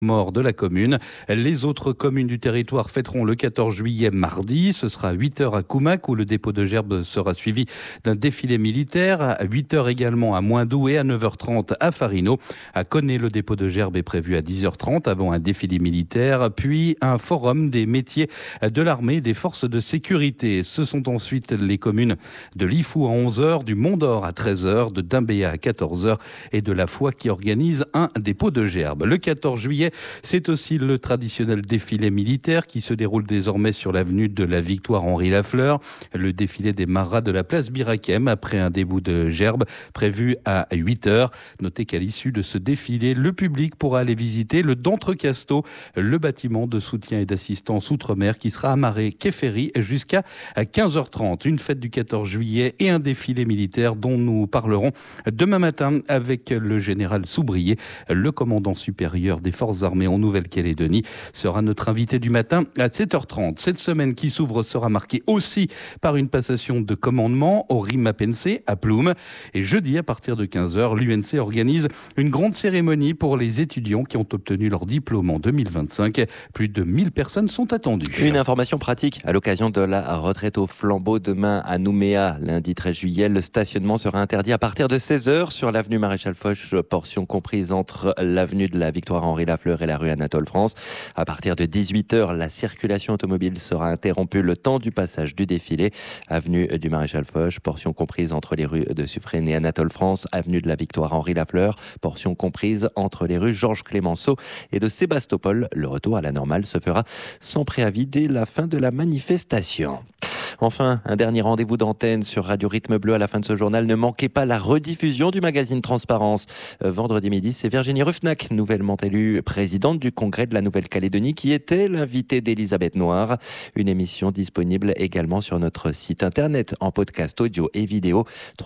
mort de la commune. Les autres communes du territoire fêteront le 14 juillet mardi. Ce sera à 8h à Koumac où le dépôt de gerbes sera suivi d'un défilé militaire. À 8h également à Moindou et à 9h30 à Farino. À Connay, le dépôt de gerbes est prévu à 10h30 avant un défilé militaire, puis un forum des métiers de l'armée et des forces de sécurité. Ce sont ensuite les communes de Lifou à 11h, du Mont-d'Or à 13h, de Dimbéa à 14h et de La Foix qui organise un dépôt de gerbes. Le 14 juillet, c'est aussi le traditionnel défilé militaire qui se déroule désormais sur l'avenue de la Victoire Henri Lafleur. Le défilé démarrera de la place Birakem après un début de gerbes prévu à 8h. Notez qu'à l'issue de ce défilé, le public pourra aller visiter le d'Entrecasteaux, le bâtiment de soutien et d'assistance outre-mer qui sera amarré quai Ferry jusqu'à 15h30. Une fête du 14 juillet et un défilé militaire dont nous parlerons demain matin avec le général Soubrier, le commandant supérieur des forces armées en Nouvelle-Calédonie, sera notre invité du matin à 7h30. Cette semaine qui s'ouvre sera marquée aussi par une passation de commandement au RIMAPNC à Ploum. Et jeudi, à partir de 15h, l'UNC organise une grande cérémonie pour les étudiants qui ont obtenu leur diplôme en 2025. Plus de 1000 personnes sont attendues. Une information pratique à l'occasion de la retraite au flambeau demain à Nouméa, lundi 13 juillet. Le stationnement sera interdit à partir de 16h sur l'avenue Maréchal Foch, portion comprise entre l'avenue de la Victoire Henri Lafleur et la rue Anatole France. À partir de 18h, la circulation automobile sera interrompue le temps du passage du défilé. Avenue du Maréchal Foch, portion comprise entre les rues de Suffren et Anatole France. Avenue de la Victoire Henri Lafleur, portion comprise entre les rues Georges Clémenceau et de Sébastopol. Le retour à la normale se fera sans préavis dès la fin de la manifestation. Enfin, un dernier rendez-vous d'antenne sur Radio Rythme Bleu à la fin de ce journal. Ne manquez pas la rediffusion du magazine Transparence. Vendredi midi, c'est Virginie Ruffnac, nouvellement élue présidente du Congrès de la Nouvelle-Calédonie, qui était l'invitée d'Elisabeth Noir. Une émission disponible également sur notre site internet en podcast audio et vidéo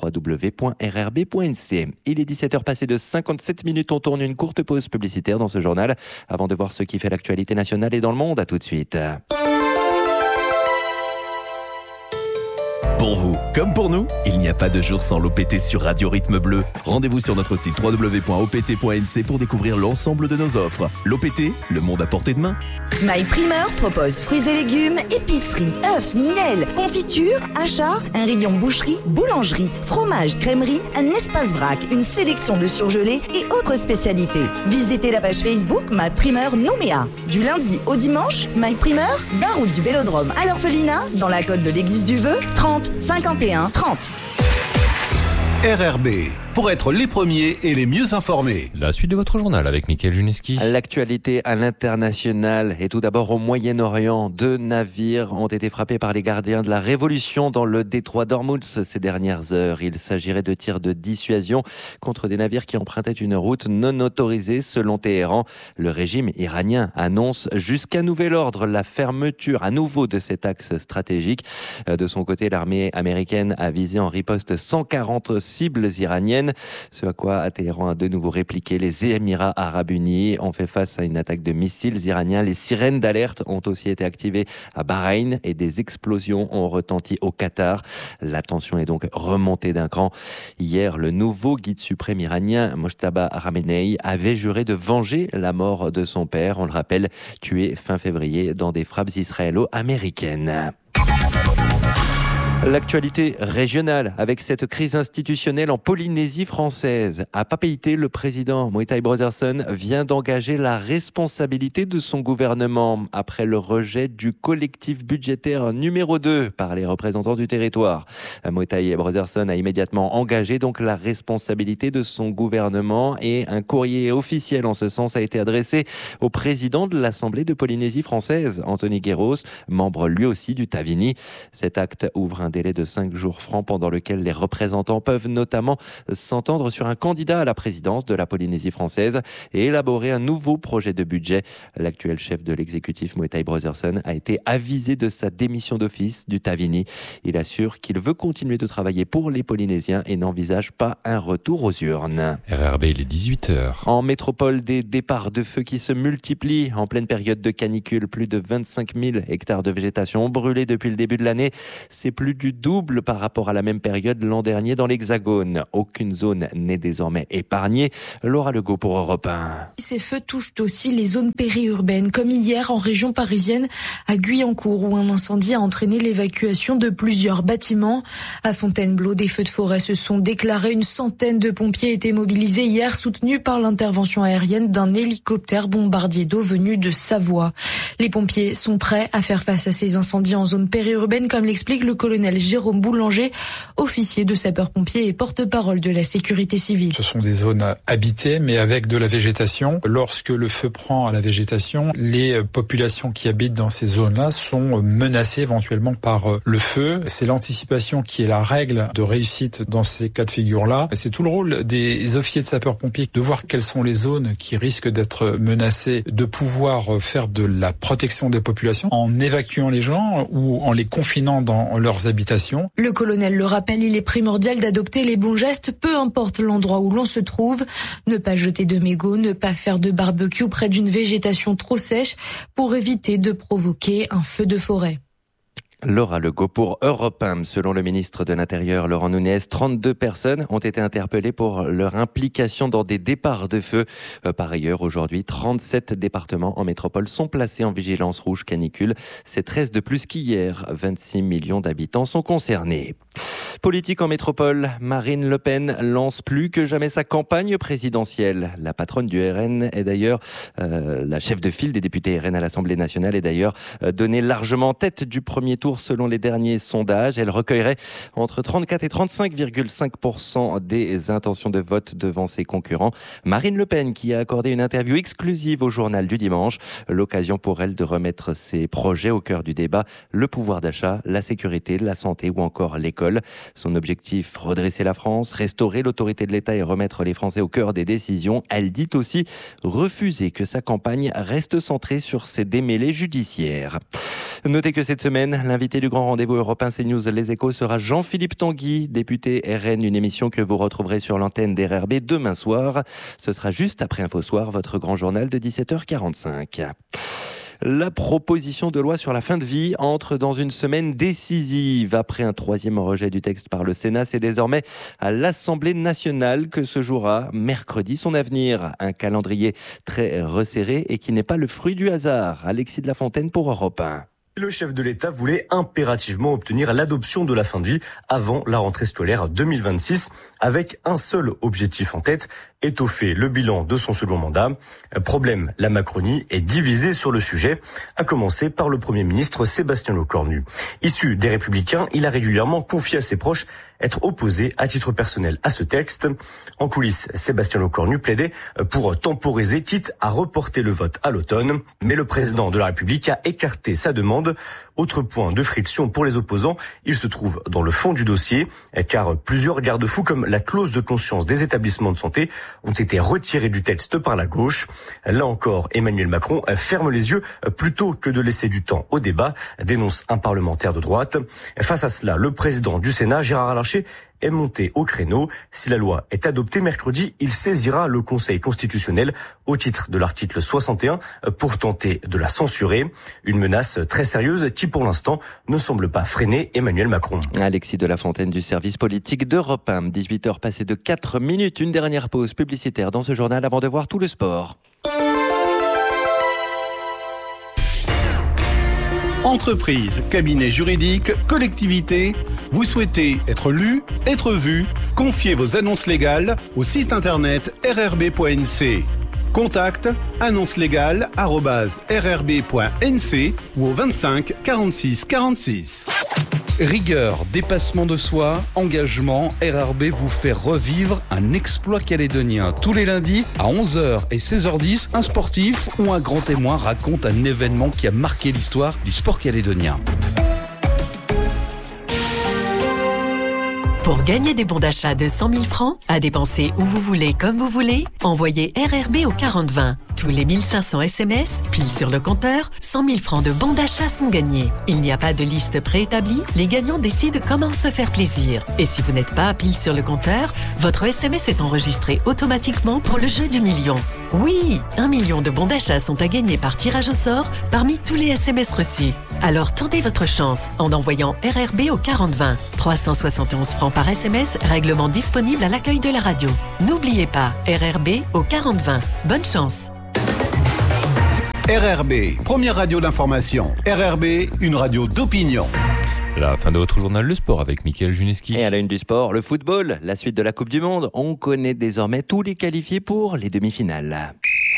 www.rrb.nc. Il est 17h passé de 57 minutes. On tourne une courte pause publicitaire dans ce journal avant de voir ce qui fait l'actualité nationale et dans le monde. À tout de suite. Pour vous, comme pour nous, il n'y a pas de jour sans l'OPT sur Radio Rythme Bleu. Rendez-vous sur notre site www.opt.nc pour découvrir l'ensemble de nos offres. L'OPT, le monde à portée de main. My Primeur propose fruits et légumes, épicerie, œufs, miel, confiture, achats, un rayon boucherie, boulangerie, fromage, crèmerie, un espace vrac, une sélection de surgelés et autres spécialités. Visitez la page Facebook My Primeur Nouméa. Du lundi au dimanche, My Primeur, 20 route du Vélodrome à l'Orphelinat, dans la côte de l'Église du Vœu, 30 51 30. RRB, pour être les premiers et les mieux informés. La suite de votre journal avec Mickaël Juneski. L'actualité à l'international et tout d'abord au Moyen-Orient. 2 navires ont été frappés par les gardiens de la Révolution dans le détroit d'Ormuz ces dernières heures. Il s'agirait de tirs de dissuasion contre des navires qui empruntaient une route non autorisée selon Téhéran. Le régime iranien annonce jusqu'à nouvel ordre la fermeture à nouveau de cet axe stratégique. De son côté, l'armée américaine a visé en riposte 140 cibles iraniennes, ce à quoi Téhéran a de nouveau répliqué. Les Émirats arabes unis ont fait face à une attaque de missiles iraniens. Les sirènes d'alerte ont aussi été activées à Bahreïn et des explosions ont retenti au Qatar. La tension est donc remontée d'un cran. Hier, le nouveau guide suprême iranien, Mojtaba Khamenei, avait juré de venger la mort de son père, on le rappelle, tué fin février dans des frappes israélo-américaines. L'actualité régionale avec cette crise institutionnelle en Polynésie française. À Papeete, le président Moetai Brotherson vient d'engager la responsabilité de son gouvernement après le rejet du collectif budgétaire numéro 2 par les représentants du territoire. Moetai Brotherson a immédiatement engagé donc la responsabilité de son gouvernement et un courrier officiel en ce sens a été adressé au président de l'Assemblée de Polynésie française, Anthony Guéros, membre lui aussi du Tavini. Cet acte ouvre un délai de 5 jours francs pendant lequel les représentants peuvent notamment s'entendre sur un candidat à la présidence de la Polynésie française et élaborer un nouveau projet de budget. L'actuel chef de l'exécutif, Moetai Brotherson, a été avisé de sa démission d'office du Tavini. Il assure qu'il veut continuer de travailler pour les Polynésiens et n'envisage pas un retour aux urnes. RRB, il est 18h. En métropole, des départs de feu qui se multiplient en pleine période de canicule. Plus de 25 000 hectares de végétation ont brûlé depuis le début de l'année. C'est plus plus du double par rapport à la même période l'an dernier dans l'Hexagone. Aucune zone n'est désormais épargnée. Laura Legault pour Europe 1. Ces feux touchent aussi les zones périurbaines, comme hier en région parisienne à Guyancourt, où un incendie a entraîné l'évacuation de plusieurs bâtiments. À Fontainebleau, des feux de forêt se sont déclarés. Une centaine de pompiers étaient mobilisés hier, soutenus par l'intervention aérienne d'un hélicoptère bombardier d'eau venu de Savoie. Les pompiers sont prêts à faire face à ces incendies en zone périurbaine, comme l'explique le colonel Jérôme Boulanger, officier de sapeurs-pompiers et porte-parole de la sécurité civile. Ce sont des zones habitées, mais avec de la végétation. Lorsque le feu prend à la végétation, les populations qui habitent dans ces zones-là sont menacées éventuellement par le feu. C'est l'anticipation qui est la règle de réussite dans ces cas de figure-là. C'est tout le rôle des officiers de sapeurs-pompiers de voir quelles sont les zones qui risquent d'être menacées, de pouvoir faire de la protection des populations en évacuant les gens ou en les confinant dans leurs habitations. Le colonel le rappelle, il est primordial d'adopter les bons gestes, peu importe l'endroit où l'on se trouve. Ne pas jeter de mégots, ne pas faire de barbecue près d'une végétation trop sèche pour éviter de provoquer un feu de forêt. Laura Legault pour Europe 1. Selon le ministre de l'Intérieur, Laurent Nunez, 32 personnes ont été interpellées pour leur implication dans des départs de feu. Par ailleurs, aujourd'hui, 37 départements en métropole sont placés en vigilance rouge canicule. C'est 13 de plus qu'hier. 26 millions d'habitants sont concernés. Politique en métropole, Marine Le Pen lance plus que jamais sa campagne présidentielle. La patronne du RN est d'ailleurs la chef de file des députés RN à l'Assemblée nationale est d'ailleurs donnée largement tête du premier tour selon les derniers sondages. Elle recueillerait entre 34 et 35,5% des intentions de vote devant ses concurrents. Marine Le Pen qui a accordé une interview exclusive au journal du dimanche. L'occasion pour elle de remettre ses projets au cœur du débat. Le pouvoir d'achat, la sécurité, la santé ou encore l'école. Son objectif, redresser la France, restaurer l'autorité de l'État et remettre les Français au cœur des décisions. Elle dit aussi refuser que sa campagne reste centrée sur ses démêlés judiciaires. Notez que cette semaine, l'invité du grand rendez-vous européen CNews Les Échos sera Jean-Philippe Tanguy, député RN, une émission que vous retrouverez sur l'antenne d'RRB demain soir. Ce sera juste après Info Soir, votre grand journal de 17h45. La proposition de loi sur la fin de vie entre dans une semaine décisive. Après un troisième rejet du texte par le Sénat, c'est désormais à l'Assemblée nationale que se jouera mercredi son avenir. Un calendrier très resserré et qui n'est pas le fruit du hasard. Alexis de la Fontaine pour Europe 1. Le chef de l'État voulait impérativement obtenir l'adoption de la fin de vie avant la rentrée scolaire 2026, avec un seul objectif en tête, étoffer le bilan de son second mandat. Problème, la Macronie est divisée sur le sujet, à commencer par le Premier ministre Sébastien Lecornu. Issu des Républicains, il a régulièrement confié à ses proches être opposé à titre personnel à ce texte. En coulisses, Sébastien Lecornu plaidait pour temporiser, quitte à reporter le vote à l'automne. Mais le président de la République a écarté sa demande. Autre point de friction pour les opposants, il se trouve dans le fond du dossier, car plusieurs garde-fous comme la clause de conscience des établissements de santé ont été retirés du texte par la gauche. Là encore, Emmanuel Macron ferme les yeux plutôt que de laisser du temps au débat, dénonce un parlementaire de droite. Face à cela, le président du Sénat, Gérard Larcher, est monté au créneau. Si la loi est adoptée mercredi, il saisira le Conseil constitutionnel au titre de l'article 61 pour tenter de la censurer. Une menace très sérieuse qui, pour l'instant, ne semble pas freiner Emmanuel Macron. Alexis de la Fontaine du service politique d'Europe 1. 18h passées de 4 minutes. Une dernière pause publicitaire dans ce journal avant de voir tout le sport. Entreprise, cabinet juridique, collectivité, vous souhaitez être lu, être vu? Confiez vos annonces légales au site internet rrb.nc. Contact annonceslégale@rrb.nc ou au 25 46 46. Rigueur, dépassement de soi, engagement, RRB vous fait revivre un exploit calédonien. Tous les lundis à 11h et 16h10, un sportif ou un grand témoin raconte un événement qui a marqué l'histoire du sport calédonien. Pour gagner des bons d'achat de 100 000 francs, à dépenser où vous voulez, comme vous voulez, envoyez RRB au 40 20. Tous les 1500 SMS, pile sur le compteur, 100 000 francs de bons d'achat sont gagnés. Il n'y a pas de liste préétablie, les gagnants décident comment se faire plaisir. Et si vous n'êtes pas pile sur le compteur, votre SMS est enregistré automatiquement pour le jeu du million. Oui, 1 million de bons d'achat sont à gagner par tirage au sort parmi tous les SMS reçus. Alors tentez votre chance en envoyant RRB au 4020. 371 francs par SMS, règlement disponible à l'accueil de la radio. N'oubliez pas, RRB au 4020. Bonne chance. RRB, première radio d'information. RRB, une radio d'opinion. La fin de votre journal Le Sport avec Mickaël Juneski. Et à la une du sport, le football, la suite de la Coupe du Monde. On connaît désormais tous les qualifiés pour les demi-finales.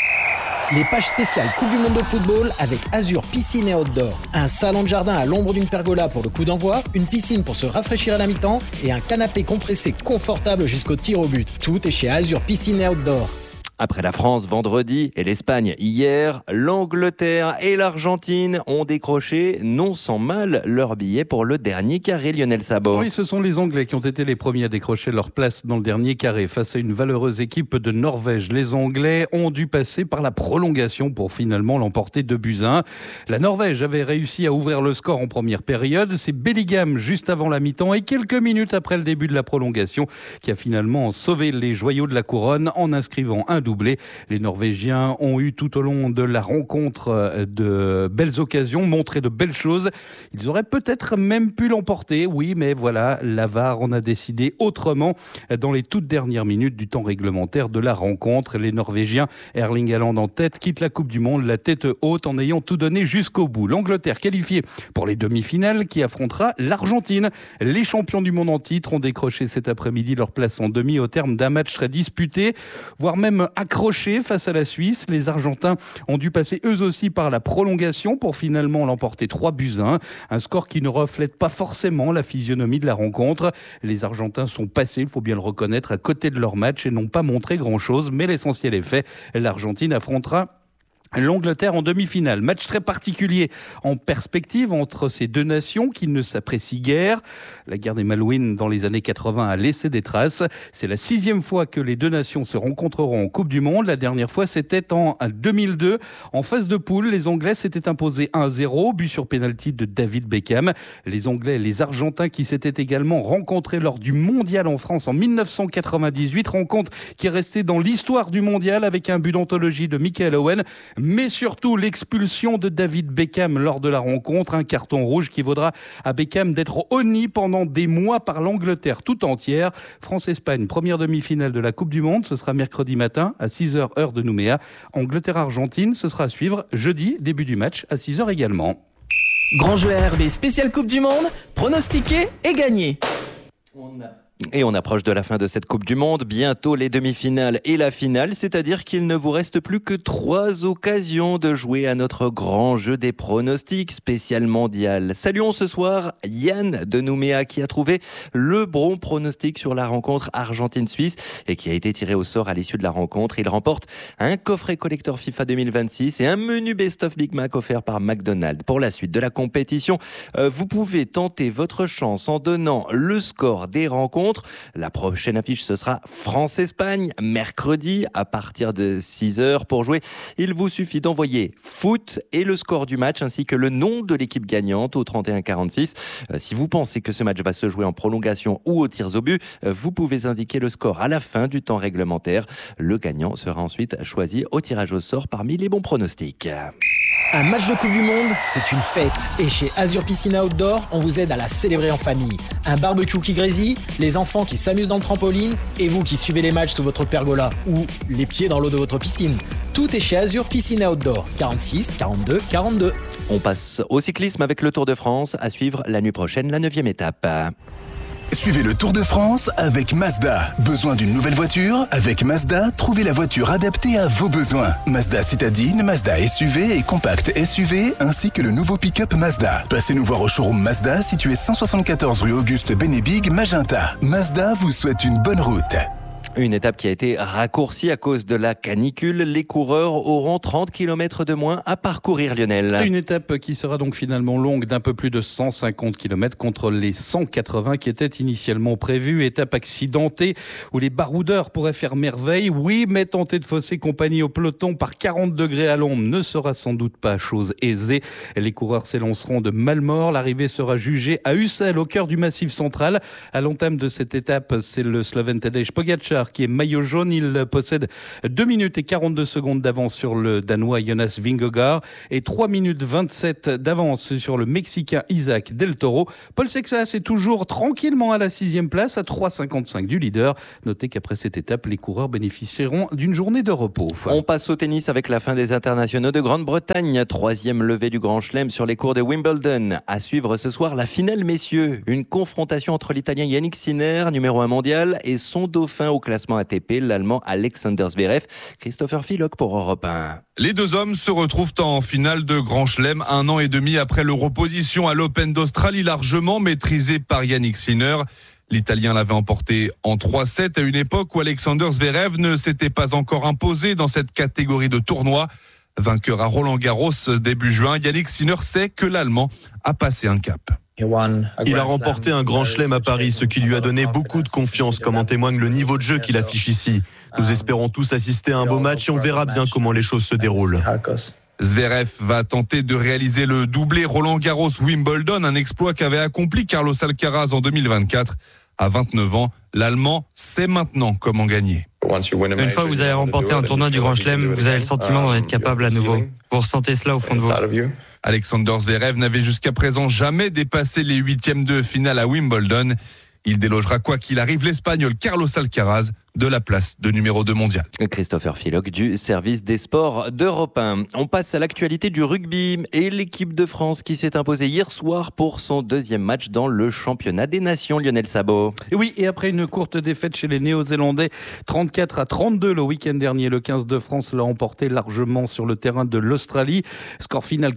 Les pages spéciales Coupe du Monde de football avec Azur Piscine et Outdoor. Un salon de jardin à l'ombre d'une pergola pour le coup d'envoi, une piscine pour se rafraîchir à la mi-temps et un canapé compressé confortable jusqu'au tir au but. Tout est chez Azur Piscine et Outdoor. Après la France vendredi et l'Espagne hier, l'Angleterre et l'Argentine ont décroché non sans mal leur billet pour le dernier carré. Lionel Sabot. Oui, ce sont les Anglais qui ont été les premiers à décrocher leur place dans le dernier carré face à une valeureuse équipe de Norvège. Les Anglais ont dû passer par la prolongation pour finalement l'emporter 2-1. La Norvège avait réussi à ouvrir le score en première période. C'est Bellingham juste avant la mi-temps et quelques minutes après le début de la prolongation qui a finalement sauvé les joyaux de la couronne en inscrivant un doublé. Les Norvégiens ont eu tout au long de la rencontre de belles occasions, montré de belles choses. Ils auraient peut-être même pu l'emporter, oui, mais voilà, la VAR en a décidé autrement dans les toutes dernières minutes du temps réglementaire de la rencontre. Les Norvégiens, Erling Haaland en tête, quittent la Coupe du Monde, la tête haute en ayant tout donné jusqu'au bout. L'Angleterre qualifiée pour les demi-finales qui affrontera l'Argentine. Les champions du monde en titre ont décroché cet après-midi leur place en demi au terme d'un match très disputé, voire même accroché face à la Suisse. Les Argentins ont dû passer eux aussi par la prolongation pour finalement l'emporter 3-1. Un score qui ne reflète pas forcément la physionomie de la rencontre. Les Argentins sont passés, il faut bien le reconnaître, à côté de leur match et n'ont pas montré grand-chose. Mais l'essentiel est fait. L'Argentine affrontera l'Angleterre en demi-finale. Match très particulier en perspective entre ces deux nations qui ne s'apprécient guère. La guerre des Malouines dans les années 80 a laissé des traces. C'est la 6e fois que les deux nations se rencontreront en Coupe du Monde. La dernière fois, c'était en 2002. En phase de poule, les Anglais s'étaient imposés 1-0, but sur pénalty de David Beckham. Les Anglais et les Argentins qui s'étaient également rencontrés lors du Mondial en France en 1998. Rencontre qui est restée dans l'histoire du Mondial avec un but d'anthologie de Michael Owen. Mais surtout l'expulsion de David Beckham lors de la rencontre, un carton rouge qui vaudra à Beckham d'être honni pendant des mois par l'Angleterre tout entière. France-Espagne, première demi-finale de la Coupe du Monde, ce sera mercredi matin à 6h heure de Nouméa. Angleterre-Argentine, ce sera à suivre jeudi, début du match à 6h également. Grand jeu RRB spécial Coupe du Monde, pronostiqué et gagné. Et on approche de la fin de cette Coupe du Monde, bientôt les demi-finales et la finale, c'est-à-dire qu'il ne vous reste plus que 3 occasions de jouer à notre grand jeu des pronostics spécial mondial. Saluons ce soir Yann de Nouméa qui a trouvé le bon pronostic sur la rencontre Argentine-Suisse et qui a été tiré au sort à l'issue de la rencontre. Il remporte un coffret collector FIFA 2026 et un menu best-of Big Mac offert par McDonald's. Pour la suite de la compétition, vous pouvez tenter votre chance en donnant le score des rencontres. La prochaine affiche, ce sera France-Espagne, mercredi à partir de 6h. Pour jouer, il vous suffit d'envoyer foot et le score du match ainsi que le nom de l'équipe gagnante au 3146. Si vous pensez que ce match va se jouer en prolongation ou aux tirs au but, vous pouvez indiquer le score à la fin du temps réglementaire. Le gagnant sera ensuite choisi au tirage au sort parmi les bons pronostics. Un match de Coupe du Monde, c'est une fête. Et chez Azur Piscine Outdoor, on vous aide à la célébrer en famille. Un barbecue qui grésille, les enfants qui s'amusent dans le trampoline et vous qui suivez les matchs sous votre pergola ou les pieds dans l'eau de votre piscine. Tout est chez Azur Piscine Outdoor. 46 42 42. On passe au cyclisme avec le Tour de France. À suivre la nuit prochaine, la 9e étape. Suivez le Tour de France avec Mazda. Besoin d'une nouvelle voiture? Avec Mazda, trouvez la voiture adaptée à vos besoins. Mazda citadine, Mazda SUV et compact SUV, ainsi que le nouveau pick-up Mazda. Passez nous voir au showroom Mazda, situé 174 rue Auguste Benebig, Magenta. Mazda vous souhaite une bonne route. Une étape qui a été raccourcie à cause de la canicule. Les coureurs auront 30 km de moins à parcourir, Lionel. Une étape qui sera donc finalement longue d'un peu plus de 150 km contre les 180 qui étaient initialement prévus. Étape accidentée où les baroudeurs pourraient faire merveille. Oui, mais tenter de fausser compagnie au peloton par 40 degrés à l'ombre ne sera sans doute pas chose aisée. Les coureurs s'élanceront de Malmort. L'arrivée sera jugée à Ussel, au cœur du Massif central. À l'entame de cette étape, c'est le Slovène Tadej Pogačar qui est maillot jaune. Il possède 2 minutes et 42 secondes d'avance sur le Danois Jonas Vingegaard et 3 minutes 27 d'avance sur le Mexicain Isaac Del Toro. Paul Sexas est toujours tranquillement à la 6e place, à 3,55 du leader. Notez qu'après cette étape, les coureurs bénéficieront d'une journée de repos. On passe au tennis avec la fin des internationaux de Grande-Bretagne. 3e levée du Grand Chelem sur les cours de Wimbledon. À suivre ce soir la finale, messieurs. Une confrontation entre l'Italien Yannick Sinner, numéro 1 mondial, et son dauphin au classement ATP, l'Allemand Alexander Zverev. Christopher Philoc pour Europe 1. Les deux hommes se retrouvent en finale de Grand Chelem 1 an et demi après leur opposition à l'Open d'Australie, largement maîtrisée par Yannick Sinner. L'Italien l'avait emporté en 3-7 à une époque où Alexander Zverev ne s'était pas encore imposé dans cette catégorie de tournoi. Vainqueur à Roland-Garros début juin, Yannick Sinner sait que l'Allemand a passé un cap. Il a remporté un grand chelem à Paris, ce qui lui a donné beaucoup de confiance, comme en témoigne le niveau de jeu qu'il affiche ici. Nous espérons tous assister à un beau match et on verra bien comment les choses se déroulent. Zverev va tenter de réaliser le doublé Roland-Garros-Wimbledon, un exploit qu'avait accompli Carlos Alcaraz en 2024. À 29 ans, l'Allemand sait maintenant comment gagner. Une fois que vous avez remporté un tournoi du Grand Chelem, vous avez le sentiment d'en être capable à nouveau. Vous ressentez cela au fond de vous. Alexander Zverev n'avait jusqu'à présent jamais dépassé les 8e de finale à Wimbledon. Il délogera quoi qu'il arrive l'Espagnol Carlos Alcaraz de la place de numéro 2 mondial. Christopher Philoc du service des sports d'Europe 1. On passe à l'actualité du rugby et l'équipe de France qui s'est imposée hier soir pour son 2e match dans le championnat des nations, Lionel Sabot. Et oui, et après une courte défaite chez les Néo-Zélandais, 34-32 le week-end dernier, le 15 de France l'a emporté largement sur le terrain de l'Australie. Score final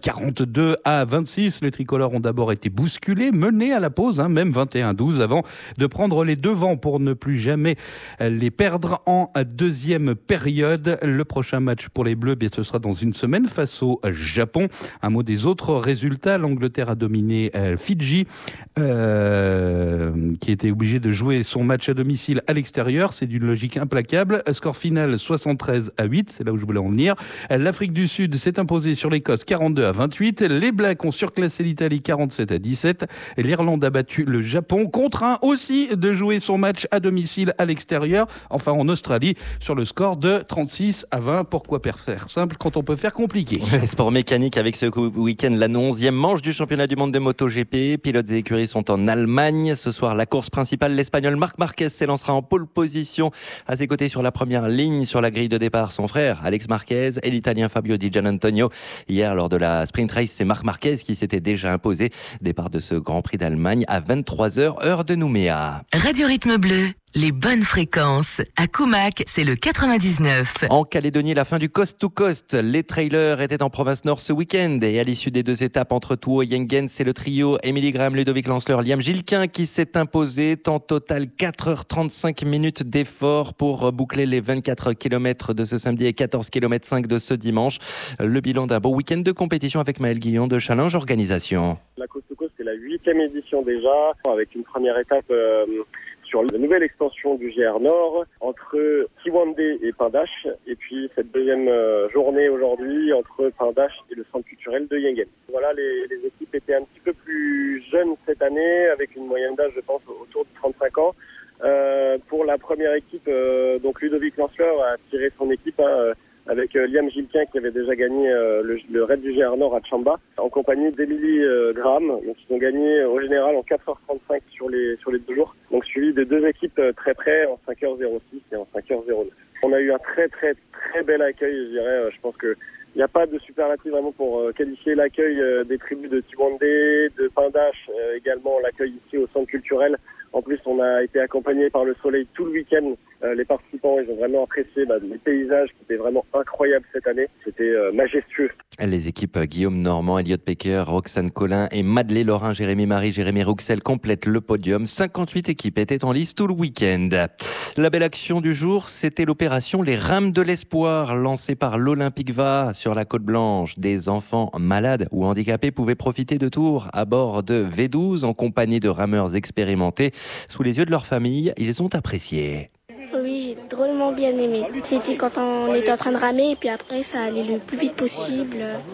42-26. Les tricolores ont d'abord été bousculés, menés à la pause, même 21-12 avant de prendre les devants pour ne plus jamais les perdre en 2e période. Le prochain match pour les Bleus, ce sera dans une semaine face au Japon. Un mot des autres résultats. L'Angleterre a dominé Fidji, qui était obligé de jouer son match à domicile à l'extérieur. C'est d'une logique implacable. Score final 73-8, c'est là où je voulais en venir. L'Afrique du Sud s'est imposée sur l'Écosse 42-28. Les Blacks ont surclassé l'Italie 47-17. L'Irlande a battu le Japon, contraint aussi de jouer son match à domicile à l'extérieur. Enfin en Australie, sur le score de 36-20. Pourquoi faire simple quand on peut faire compliqué? Sport mécanique avec ce week-end, la 11e manche du championnat du monde de MotoGP. Pilotes et écuries sont en Allemagne. Ce soir, la course principale, l'Espagnol Marc Marquez s'élancera en pole position. À ses côtés sur la première ligne, sur la grille de départ, son frère Alex Marquez et l'Italien Fabio Di Gianantonio. Hier, lors de la sprint race, c'est Marc Marquez qui s'était déjà imposé. Départ de ce Grand Prix d'Allemagne à 23h, heure de Nouméa. Radio Rythme Bleu. Les bonnes fréquences. À Coumac, c'est le 99. En Calédonie, la fin du Coast to Coast. Les trailers étaient en province nord ce week-end. Et à l'issue des 2 étapes entre Tuo et Yengen, c'est le trio Émilie Graham, Ludovic Lancler, Liam Gilquin qui s'est imposé. Temps total 4h35 minutes d'effort pour boucler les 24 km de ce samedi et 14 km 5 de ce dimanche. Le bilan d'un beau week-end de compétition avec Maël Guillon de Challenge Organisation. La Coast to Coast, c'est la 8e édition déjà, avec une première étape sur la nouvelle extension du GR Nord entre Tiwande et Pindache, et puis cette deuxième journée aujourd'hui entre Pindache et le centre culturel de Yengen. Voilà, les équipes étaient un petit peu plus jeunes cette année, avec une moyenne d'âge, je pense, autour de 35 ans. Pour la première équipe, donc Ludovic Lancler a tiré son équipe avec Liam Gilquin qui avait déjà gagné le raid du GR Nord à Chamba, en compagnie d'Émilie Graham. Donc ils ont gagné au général en 4h35 sur les 2 jours. Donc suivi de 2 équipes très près en 5h06 et en 5h09. On a eu un très très très bel accueil, je dirais. Je pense que il n'y a pas de superlatif vraiment pour qualifier l'accueil des tribus de Tiwande, de Pindache, également l'accueil ici au centre culturel. En plus, on a été accompagné par le soleil tout le week-end Les participants, ils ont vraiment apprécié les paysages qui étaient vraiment incroyables cette année. C'était majestueux. Les équipes Guillaume Normand, Elliot Pecker, Roxane Collin et Madeleine Laurin, Jérémy Marie, Jérémy Rouxel complètent le podium. 58 équipes étaient en lice tout le week-end. La belle action du jour, c'était l'opération Les Rames de l'Espoir, lancée par l'Olympique Va sur la Côte Blanche. Des enfants malades ou handicapés pouvaient profiter de tours à bord de V12 en compagnie de rameurs expérimentés. Sous les yeux de leur famille, ils ont apprécié. Oui, j'ai drôlement bien aimé. C'était quand on était en train de ramer et puis après ça allait le plus vite possible.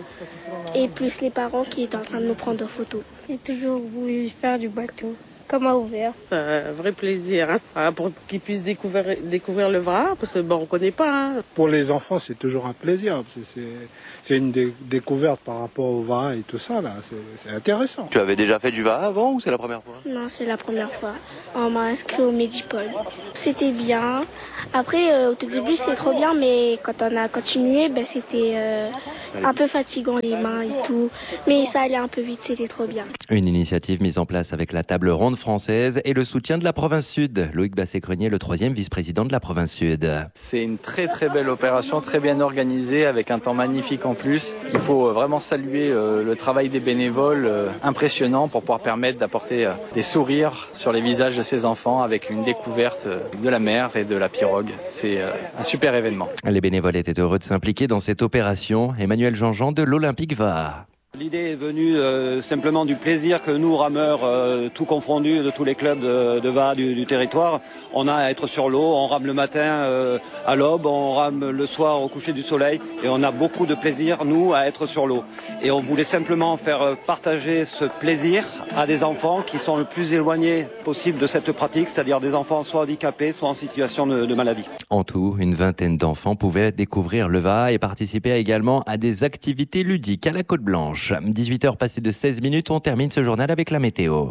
Et plus les parents qui étaient en train de nous prendre en photo. J'ai toujours voulu faire du bateau, comme à ouvert. C'est un vrai plaisir pour qu'ils puissent découvrir le Vra, parce qu'on ne connaît pas. Pour les enfants, c'est toujours un plaisir. C'est une découverte par rapport au Vra et tout ça, là. C'est intéressant. Tu avais déjà fait du Vra avant ou c'est la première fois ? Non, c'est la première fois. On m'a inscrit au Medipol. C'était bien. Après, au tout début, c'était trop bien, mais quand on a continué, c'était un peu fatigant les mains et tout. Mais ça allait un peu vite, c'était trop bien. Une initiative mise en place avec la table ronde française et le soutien de la province Sud. Loïc Basset-Crenier, le 3e vice-président de la province Sud. C'est une très très belle opération, très bien organisée, avec un temps magnifique en plus. Il faut vraiment saluer le travail des bénévoles, impressionnant pour pouvoir permettre d'apporter des sourires sur les visages de ces enfants avec une découverte de la mer et de la pirogue. C'est un super événement. Les bénévoles étaient heureux de s'impliquer dans cette opération. Emmanuel Jean-Jean de l'Olympique Va. L'idée est venue simplement du plaisir que nous, rameurs, tout confondus de tous les clubs de VA du territoire, on a à être sur l'eau. On rame le matin à l'aube, on rame le soir au coucher du soleil et on a beaucoup de plaisir, nous, à être sur l'eau. Et on voulait simplement faire partager ce plaisir à des enfants qui sont le plus éloignés possible de cette pratique, c'est-à-dire des enfants soit handicapés, soit en situation de maladie. En tout, une vingtaine d'enfants pouvaient découvrir le VA et participer également à des activités ludiques à la Côte Blanche. 18h passées de 16 minutes, on termine ce journal avec la météo.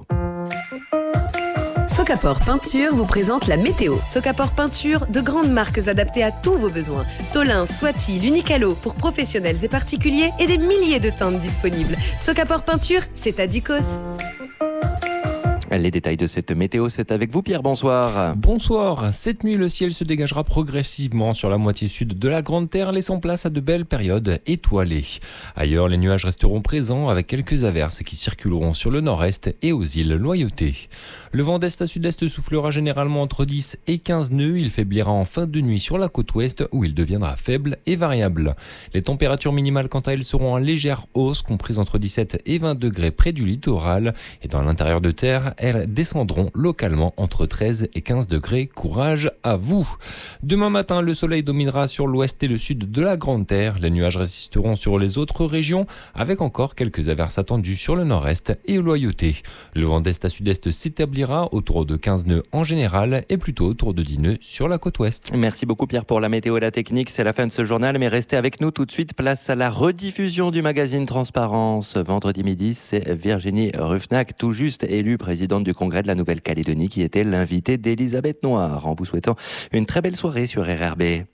Socapor Peinture vous présente la météo. Socapor Peinture, de grandes marques adaptées à tous vos besoins. Tolin, Swati, Unicalo pour professionnels et particuliers et des milliers de teintes disponibles. Socapor Peinture, c'est à Ducos. Les détails de cette météo, c'est avec vous Pierre, bonsoir. Bonsoir. Cette nuit, le ciel se dégagera progressivement sur la moitié sud de la Grande Terre, laissant place à de belles périodes étoilées. Ailleurs, les nuages resteront présents avec quelques averses qui circuleront sur le nord-est et aux îles Loyauté. Le vent d'est à sud-est soufflera généralement entre 10 et 15 nœuds. Il faiblira en fin de nuit sur la côte ouest où il deviendra faible et variable. Les températures minimales, quant à elles, seront en légère hausse, comprises entre 17 et 20 degrés près du littoral. Et dans l'intérieur de terre, elles descendront localement entre 13 et 15 degrés. Courage à vous. Demain matin, le soleil dominera sur l'ouest et le sud de la Grande Terre. Les nuages résisteront sur les autres régions avec encore quelques averses attendues sur le nord-est et aux Loyautés. Le vent d'est à sud-est s'établira autour de 15 nœuds en général et plutôt autour de 10 nœuds sur la côte ouest. Merci beaucoup Pierre pour la météo et la technique. C'est la fin de ce journal, mais restez avec nous tout de suite. Place à la rediffusion du magazine Transparence. Vendredi midi, c'est Virginie Ruffnac, tout juste élue présidente du Congrès de la Nouvelle-Calédonie, qui était l'invitée d'Elisabeth Noir, en vous souhaitant une très belle soirée sur RRB.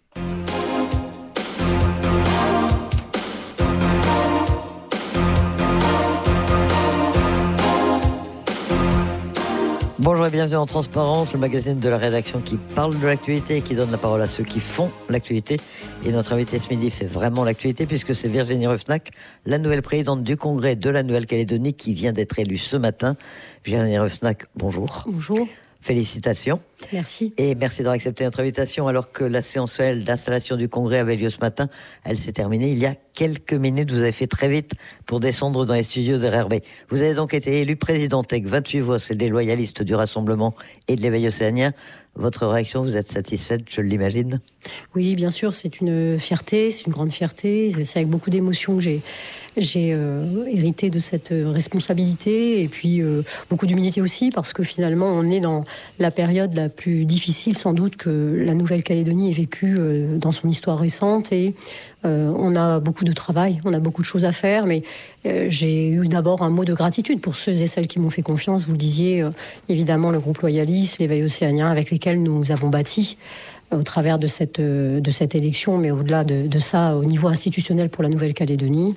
Bonjour et bienvenue en Transparence, le magazine de la rédaction qui parle de l'actualité et qui donne la parole à ceux qui font l'actualité. Et notre invité ce midi fait vraiment l'actualité puisque c'est Virginie Ruffnac, la nouvelle présidente du Congrès de la Nouvelle-Calédonie qui vient d'être élue ce matin. Virginie Ruffnac, bonjour. Bonjour. Félicitations. Merci. Et merci d'avoir accepté notre invitation alors que la séance d'installation du Congrès avait lieu ce matin. Elle s'est terminée il y a quelques minutes. Vous avez fait très vite pour descendre dans les studios de RRB. Vous avez donc été élue présidente avec 28 voix, celle des loyalistes du Rassemblement et de l'Éveil océanien. Votre réaction, vous êtes satisfaite, je l'imagine ? Oui, bien sûr, c'est une fierté, c'est une grande fierté. C'est avec beaucoup d'émotion que j'ai hérité de cette responsabilité et puis beaucoup d'humilité aussi parce que finalement on est dans la période la plus difficile sans doute que la Nouvelle-Calédonie ait vécue dans son histoire récente et on a beaucoup de travail, on a beaucoup de choses à faire, mais j'ai eu d'abord un mot de gratitude pour ceux et celles qui m'ont fait confiance. Vous le disiez, évidemment le groupe loyaliste, l'Éveil océanien avec lesquels nous avons bâti au travers de cette élection, mais au-delà de ça, au niveau institutionnel pour la Nouvelle-Calédonie,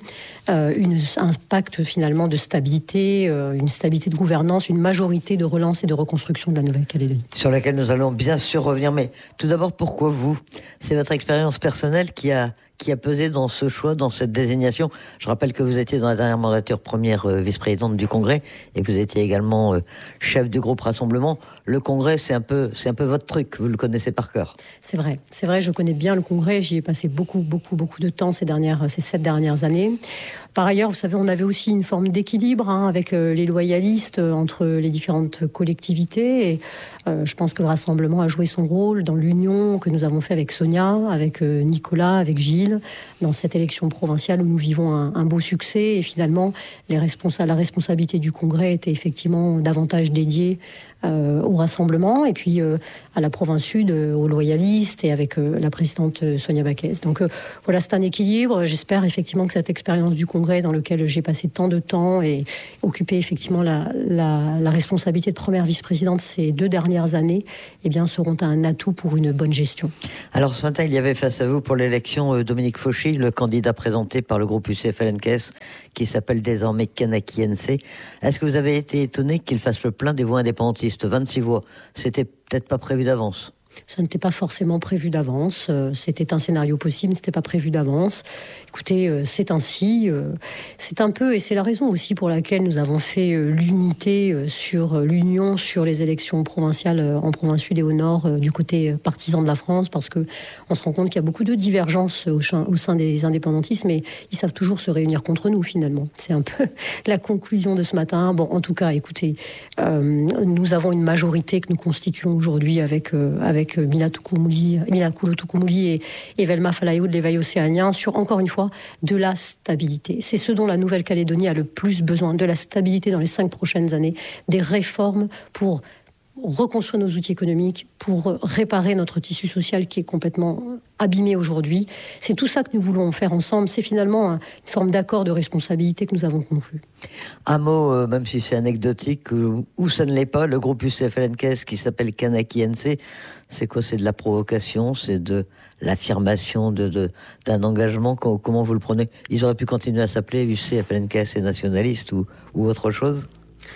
un pacte finalement de stabilité, une stabilité de gouvernance, une majorité de relance et de reconstruction de la Nouvelle-Calédonie. Sur laquelle nous allons bien sûr revenir, mais tout d'abord, pourquoi vous ? C'est votre expérience personnelle qui a pesé dans ce choix, dans cette désignation. Je rappelle que vous étiez dans la dernière mandature première vice-présidente du Congrès et que vous étiez également chef du groupe Rassemblement. Le Congrès, c'est un peu votre truc, vous le connaissez par cœur. C'est vrai, je connais bien le Congrès, j'y ai passé beaucoup de temps ces 7 dernières années. Par ailleurs, vous savez, on avait aussi une forme d'équilibre avec les loyalistes entre les différentes collectivités. Et, je pense que le Rassemblement a joué son rôle dans l'union que nous avons fait avec Sonia, avec Nicolas, avec Gilles, dans cette élection provinciale où nous vivons un beau succès. Et finalement, la responsabilité du Congrès était effectivement davantage dédiée au Rassemblement et puis à la province sud, aux loyalistes et avec la présidente Sonia Baquez. Donc voilà, c'est un équilibre. J'espère effectivement que cette expérience du Congrès dans lequel j'ai passé tant de temps et occupé effectivement la responsabilité de première vice-présidente ces 2 dernières années, eh bien, seront un atout pour une bonne gestion. Alors ce matin, il y avait face à vous pour l'élection Dominique Fauchy, le candidat présenté par le groupe UCF-LNKS, qui s'appelle désormais Kanaki NC. Est-ce que vous avez été étonné qu'il fasse le plein des voix indépendantistes ? 26 voix, c'était peut-être pas prévu d'avance. Ça n'était pas forcément prévu d'avance. C'était un scénario possible, mais c'était pas prévu d'avance. Écoutez, c'est ainsi. C'est un peu, et c'est la raison aussi pour laquelle nous avons fait l'unité sur l'union sur les élections provinciales en province sud et au nord du côté partisan de la France, parce que on se rend compte qu'il y a beaucoup de divergences au sein des indépendantistes, mais ils savent toujours se réunir contre nous finalement. C'est un peu la conclusion de ce matin. Bon, en tout cas, écoutez, nous avons une majorité que nous constituons aujourd'hui avec Mila Coulo-Tukumuli et Velma Falayou de l'Éveil océanien sur, encore une fois, de la stabilité. C'est ce dont la Nouvelle-Calédonie a le plus besoin, de la stabilité dans les 5 prochaines années, des réformes pour reconstruire nos outils économiques, pour réparer notre tissu social qui est complètement abîmé aujourd'hui. C'est tout ça que nous voulons faire ensemble. C'est finalement une forme d'accord de responsabilité que nous avons conclu. Un mot, même si c'est anecdotique, ou ça ne l'est pas, le groupe UCF-LNKS qui s'appelle Kanaki NC, c'est quoi ? C'est de la provocation, c'est de l'affirmation d'un engagement. Comment vous le prenez ? Ils auraient pu continuer à s'appeler UCF-LNKS et nationalistes ou autre chose ?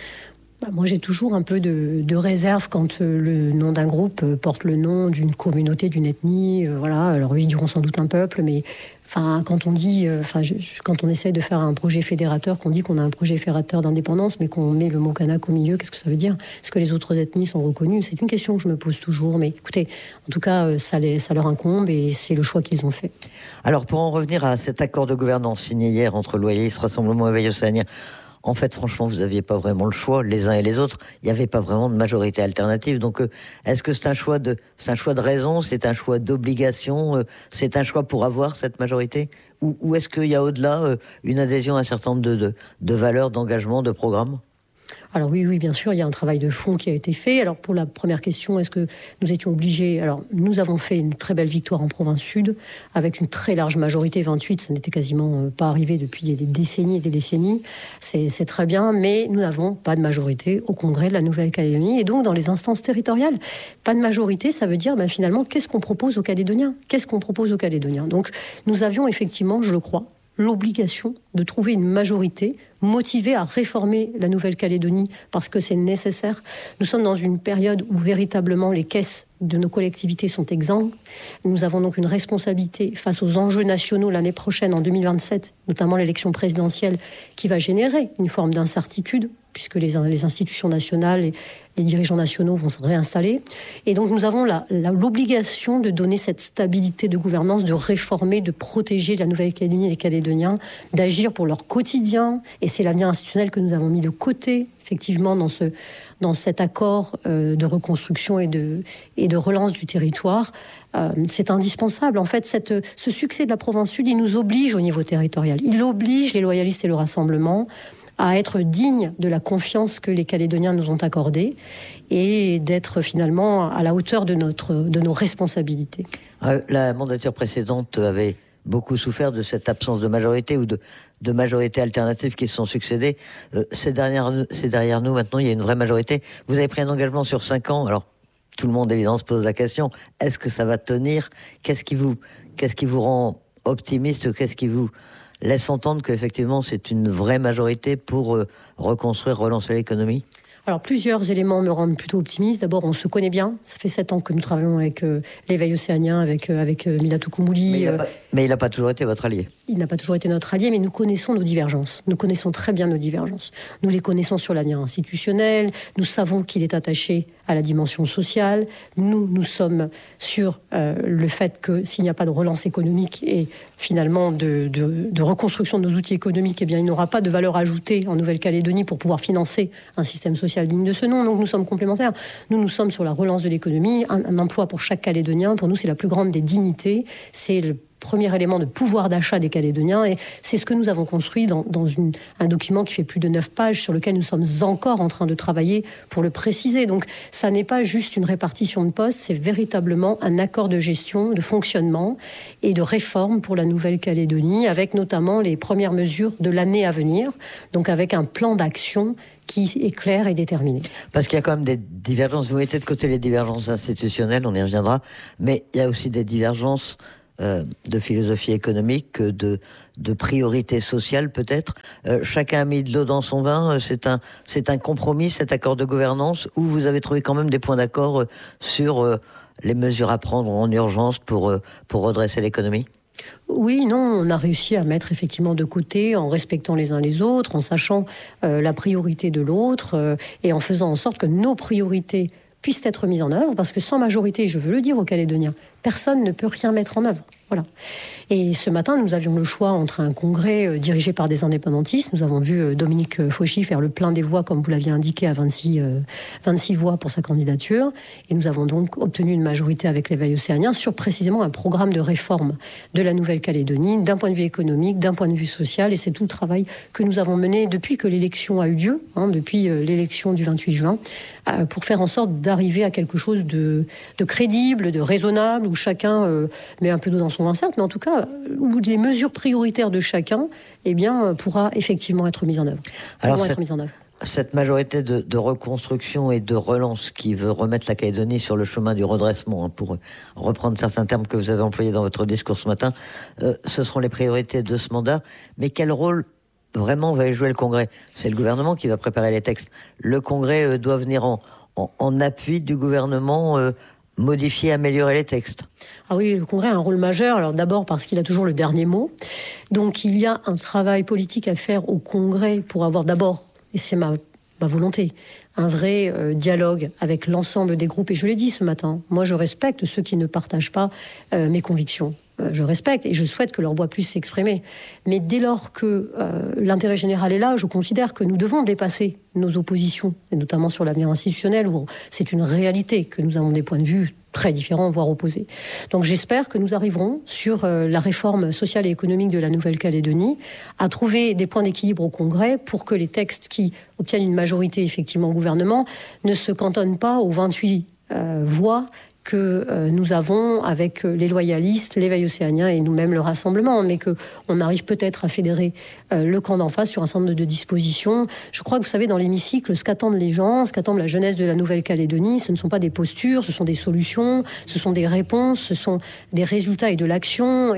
Moi, j'ai toujours un peu de réserve quand le nom d'un groupe porte le nom d'une communauté, d'une ethnie. Voilà. Alors, ils diront sans doute un peuple, mais quand on dit, quand on essaie de faire un projet fédérateur, qu'on dit qu'on a un projet fédérateur d'indépendance, mais qu'on met le mot kanak au milieu, qu'est-ce que ça veut dire ? Est-ce que les autres ethnies sont reconnues ? C'est une question que je me pose toujours. Mais écoutez, en tout cas, ça leur incombe et c'est le choix qu'ils ont fait. Alors, pour en revenir à cet accord de gouvernance signé hier entre loyalistes, Rassemblement et Éveil océanien, en fait, franchement, vous n'aviez pas vraiment le choix, les uns et les autres. Il n'y avait pas vraiment de majorité alternative. Donc, est-ce que c'est un choix de raison, c'est un choix d'obligation, c'est un choix pour avoir cette majorité ? Ou est-ce qu'il y a au-delà une adhésion à un certain nombre de valeurs, d'engagement, de programmes ? Alors oui, bien sûr, il y a un travail de fond qui a été fait. Alors pour la première question, est-ce que nous étions obligés ? Alors nous avons fait une très belle victoire en province sud, avec une très large majorité, 28, ça n'était quasiment pas arrivé depuis des décennies et des décennies. C'est très bien, mais nous n'avons pas de majorité au Congrès de la Nouvelle-Calédonie, et donc dans les instances territoriales. Pas de majorité, ça veut dire finalement, qu'est-ce qu'on propose aux Calédoniens ? Donc nous avions effectivement, je le crois, l'obligation de trouver une majorité motivée à réformer la Nouvelle-Calédonie parce que c'est nécessaire. Nous sommes dans une période où véritablement les caisses de nos collectivités sont exsangues. Nous avons donc une responsabilité face aux enjeux nationaux l'année prochaine, en 2027, notamment l'élection présidentielle, qui va générer une forme d'incertitude puisque les institutions nationales et les dirigeants nationaux vont se réinstaller. Et donc nous avons l'obligation de donner cette stabilité de gouvernance, de réformer, de protéger la Nouvelle-Calédonie et les Calédoniens, d'agir pour leur quotidien. Et c'est l'avenir institutionnel que nous avons mis de côté, effectivement, dans cet accord de reconstruction et de relance du territoire. C'est indispensable. En fait, ce succès de la province sud, il nous oblige au niveau territorial. Il oblige les loyalistes et le Rassemblement à être dignes de la confiance que les Calédoniens nous ont accordée et d'être finalement à la hauteur de nos responsabilités. La mandature précédente avait beaucoup souffert de cette absence de majorité ou de majorités alternatives qui se sont succédées. C'est derrière nous maintenant, il y a une vraie majorité. Vous avez pris un engagement sur 5 ans, alors tout le monde évidemment se pose la question, est-ce que ça va tenir ? Qu'est-ce qui vous rend optimiste ? Qu'est-ce qui vous laisse entendre qu'effectivement c'est une vraie majorité pour reconstruire, relancer l'économie ? Alors, plusieurs éléments me rendent plutôt optimiste. D'abord, on se connaît bien. Ça fait 7 ans que nous travaillons avec l'éveil océanien, avec Milatu Koumouli. Mais il n'a pas toujours été votre allié. Il n'a pas toujours été notre allié, mais nous connaissons nos divergences. Nous connaissons très bien nos divergences. Nous les connaissons sur l'avenir institutionnel. Nous savons qu'il est attaché à la dimension sociale. Nous sommes sur le fait que s'il n'y a pas de relance économique et finalement de reconstruction de nos outils économiques, eh bien, il n'aura pas de valeur ajoutée en Nouvelle-Calédonie pour pouvoir financer un système social digne de ce nom. Donc nous sommes complémentaires. Nous sommes sur la relance de l'économie, un emploi pour chaque Calédonien. Pour nous, c'est la plus grande des dignités. C'est le premier élément de pouvoir d'achat des Calédoniens, et c'est ce que nous avons construit dans un document qui fait plus de 9 pages, sur lequel nous sommes encore en train de travailler pour le préciser. Donc ça n'est pas juste une répartition de postes, c'est véritablement un accord de gestion, de fonctionnement et de réforme pour la Nouvelle-Calédonie, avec notamment les premières mesures de l'année à venir, donc avec un plan d'action qui est clair et déterminé. Parce qu'il y a quand même des divergences, vous mettez de côté les divergences institutionnelles, on y reviendra, mais il y a aussi des divergences de philosophie économique, de priorité sociale peut-être. Chacun a mis de l'eau dans son vin. C'est un compromis, cet accord de gouvernance, où vous avez trouvé quand même des points d'accord sur les mesures à prendre en urgence pour redresser l'économie ? Oui, non, on a réussi à mettre effectivement de côté, en respectant les uns les autres, en sachant la priorité de l'autre, et en faisant en sorte que nos priorités puissent être mises en œuvre, parce que sans majorité, je veux le dire aux Calédoniens, personne ne peut rien mettre en œuvre. Voilà. Et ce matin, nous avions le choix entre un congrès dirigé par des indépendantistes. Nous avons vu Dominique Fauchy faire le plein des voix, comme vous l'aviez indiqué, à 26 voix pour sa candidature. Et nous avons donc obtenu une majorité avec l'éveil océanien sur précisément un programme de réforme de la Nouvelle-Calédonie, d'un point de vue économique, d'un point de vue social. Et c'est tout le travail que nous avons mené depuis que l'élection a eu lieu, depuis l'élection du 28 juin, pour faire en sorte d'arriver à quelque chose de crédible, de raisonnable, où chacun met un peu d'eau dans son vin, certes, mais en tout cas, où les mesures prioritaires de chacun pourra effectivement être mises en œuvre. Alors, cette majorité de reconstruction et de relance qui veut remettre la Calédonie sur le chemin du redressement, pour reprendre certains termes que vous avez employés dans votre discours ce matin, ce seront les priorités de ce mandat. Mais quel rôle vraiment va y jouer le Congrès ? C'est le gouvernement qui va préparer les textes. Le Congrès doit venir en appui du gouvernement, modifier, améliorer les textes. Ah oui, le Congrès a un rôle majeur. Alors d'abord parce qu'il a toujours le dernier mot. Donc il y a un travail politique à faire au Congrès pour avoir d'abord, et c'est ma volonté, un vrai dialogue avec l'ensemble des groupes. Et je l'ai dit ce matin, moi je respecte ceux qui ne partagent pas mes convictions. Je respecte et je souhaite que leur voix puisse s'exprimer. Mais dès lors que l'intérêt général est là, je considère que nous devons dépasser nos oppositions, et notamment sur l'avenir institutionnel, où c'est une réalité que nous avons des points de vue très différents, voire opposés. Donc j'espère que nous arriverons sur la réforme sociale et économique de la Nouvelle-Calédonie à trouver des points d'équilibre au Congrès pour que les textes qui obtiennent une majorité effectivement au gouvernement ne se cantonnent pas aux 28 voix que nous avons avec les loyalistes, l'éveil océanien et nous-mêmes le Rassemblement, mais qu'on arrive peut-être à fédérer le camp d'en face sur un certain nombre de dispositions. Je crois que vous savez, dans l'hémicycle, ce qu'attendent les gens, ce qu'attendent la jeunesse de la Nouvelle-Calédonie, ce ne sont pas des postures, ce sont des solutions, ce sont des réponses, ce sont des résultats et de l'action.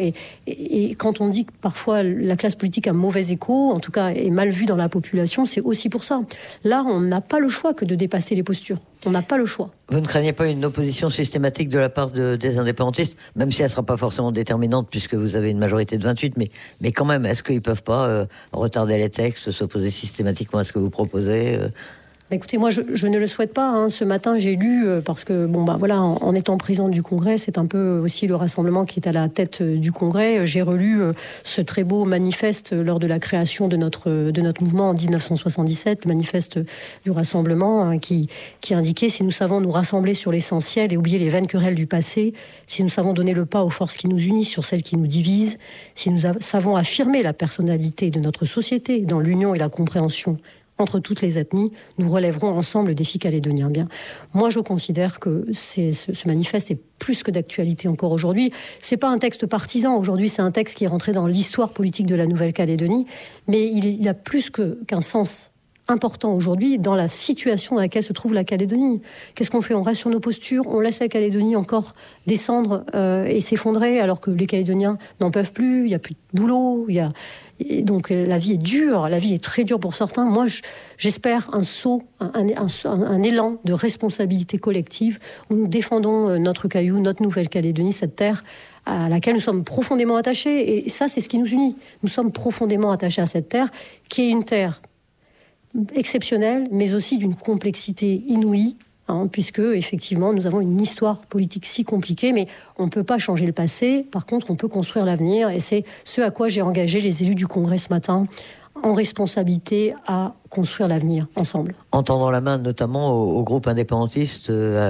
Et quand on dit que parfois la classe politique a mauvais écho, en tout cas est mal vue dans la population, c'est aussi pour ça. Là, on n'a pas le choix que de dépasser les postures. On n'a pas le choix. Vous ne craignez pas une opposition systématique de la part des indépendantistes, même si elle ne sera pas forcément déterminante puisque vous avez une majorité de 28, mais quand même, est-ce qu'ils ne peuvent pas retarder les textes, s'opposer systématiquement à ce que vous proposez Écoutez, moi, je ne le souhaite pas. Ce matin, j'ai lu, parce que, en étant présidente du Congrès, c'est un peu aussi le Rassemblement qui est à la tête du Congrès. J'ai relu ce très beau manifeste lors de la création de notre mouvement en 1977, le manifeste du Rassemblement, qui indiquait « Si nous savons nous rassembler sur l'essentiel et oublier les vaines querelles du passé, si nous savons donner le pas aux forces qui nous unissent sur celles qui nous divisent, si nous savons affirmer la personnalité de notre société dans l'union et la compréhension entre toutes les ethnies, nous relèverons ensemble le défi calédonien. Bien, moi, je considère que ce manifeste est plus que d'actualité encore aujourd'hui. C'est pas un texte partisan. Aujourd'hui, c'est un texte qui est rentré dans l'histoire politique de la Nouvelle-Calédonie, mais il a plus qu'un sens important aujourd'hui dans la situation dans laquelle se trouve la Calédonie. Qu'est-ce qu'on fait? On reste sur nos postures, on laisse la Calédonie encore descendre et s'effondrer alors que les Calédoniens n'en peuvent plus, il n'y a plus de boulot, et donc la vie est dure, la vie est très dure pour certains. Moi, j'espère un saut, un élan de responsabilité collective où nous défendons notre caillou, notre Nouvelle-Calédonie, cette terre à laquelle nous sommes profondément attachés. Et ça, c'est ce qui nous unit. Nous sommes profondément attachés à cette terre, qui est une terre exceptionnelle, mais aussi d'une complexité inouïe, puisque, effectivement, nous avons une histoire politique si compliquée, mais on ne peut pas changer le passé. Par contre, on peut construire l'avenir, et c'est ce à quoi j'ai engagé les élus du Congrès ce matin, en responsabilité à construire l'avenir ensemble. En tendant la main notamment au groupe indépendantiste,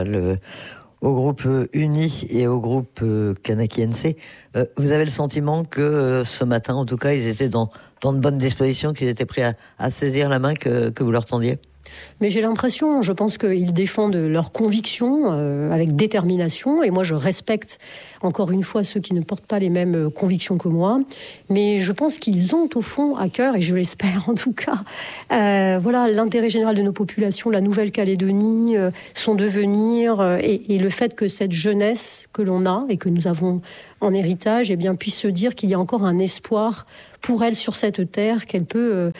au groupe Uni et au groupe Kanaki NC, vous avez le sentiment que ce matin, en tout cas, ils étaient dans de bonnes dispositions, qu'ils étaient prêts à saisir la main que vous leur tendiez? Mais j'ai l'impression, je pense qu'ils défendent leurs convictions avec détermination, et moi je respecte encore une fois ceux qui ne portent pas les mêmes convictions que moi, mais je pense qu'ils ont au fond à cœur, et je l'espère en tout cas, voilà, l'intérêt général de nos populations, la Nouvelle-Calédonie, son devenir, et le fait que cette jeunesse que l'on a et que nous avons en héritage, eh bien, puisse se dire qu'il y a encore un espoir pour elle sur cette terre, qu'elle peut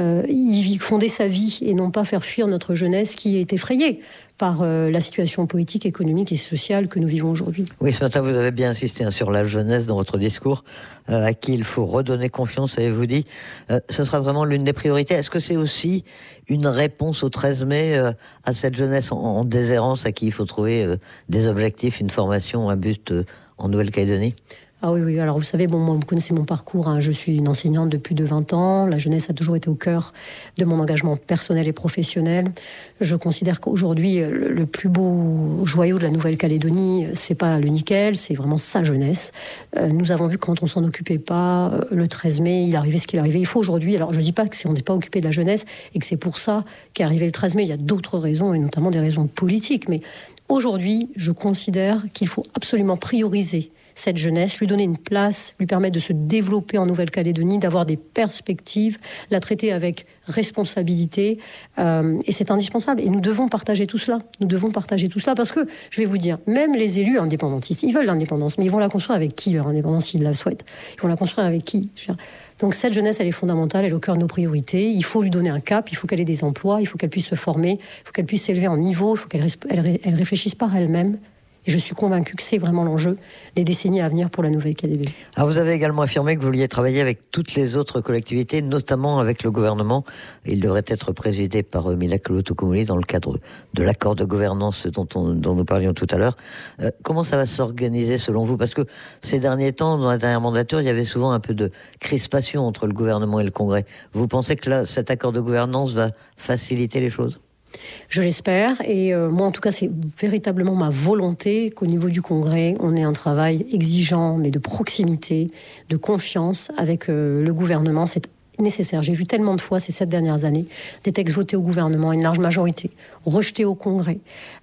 y fonder sa vie et non pas faire fuir notre jeunesse qui est effrayée par la situation politique, économique et sociale que nous vivons aujourd'hui. Oui, ce matin, vous avez bien insisté sur la jeunesse dans votre discours, à qui il faut redonner confiance, avez-vous dit. Ce sera vraiment l'une des priorités. Est-ce que c'est aussi une réponse au 13 mai à cette jeunesse en déshérence, à qui il faut trouver des objectifs, une formation, un buste en Nouvelle-Calédonie? Ah oui, alors vous savez, moi, vous connaissez mon parcours, je suis une enseignante depuis plus de 20 ans, la jeunesse a toujours été au cœur de mon engagement personnel et professionnel. Je considère qu'aujourd'hui, le plus beau joyau de la Nouvelle-Calédonie, c'est pas le nickel, c'est vraiment sa jeunesse. Nous avons vu quand on s'en occupait pas, le 13 mai, il arrivait ce qu'il arrivait. Il faut aujourd'hui, alors je dis pas que si on n'est pas occupé de la jeunesse et que c'est pour ça qu'est arrivé le 13 mai, il y a d'autres raisons, et notamment des raisons politiques, mais aujourd'hui, je considère qu'il faut absolument prioriser cette jeunesse, lui donner une place, lui permettre de se développer en Nouvelle-Calédonie, d'avoir des perspectives, la traiter avec responsabilité, et c'est indispensable. Et nous devons partager tout cela. Nous devons partager tout cela parce que, je vais vous dire, même les élus indépendantistes, ils veulent l'indépendance, mais ils vont la construire avec qui, leur indépendance, s'ils la souhaitent? Ils vont la construire avec qui? Donc cette jeunesse, elle est fondamentale, elle est au cœur de nos priorités. Il faut lui donner un cap, il faut qu'elle ait des emplois, il faut qu'elle puisse se former, il faut qu'elle puisse s'élever en niveau, il faut qu'elle réfléchisse par elle-même. Et je suis convaincue que c'est vraiment l'enjeu des décennies à venir pour la Nouvelle-Calédonie. Alors vous avez également affirmé que vous vouliez travailler avec toutes les autres collectivités, notamment avec le gouvernement. Il devrait être présidé par Milakolo Tokomoli dans le cadre de l'accord de gouvernance dont nous parlions tout à l'heure. Comment ça va s'organiser selon vous? Parce que ces derniers temps, dans la dernière mandature, il y avait souvent un peu de crispation entre le gouvernement et le Congrès. Vous pensez que là, cet accord de gouvernance va faciliter les choses? Je l'espère, et moi en tout cas c'est véritablement ma volonté qu'au niveau du Congrès on ait un travail exigeant mais de proximité, de confiance avec le gouvernement. C'est nécessaire. J'ai vu tellement de fois ces 7 dernières années des textes votés au gouvernement à une large majorité, rejetés au Congrès,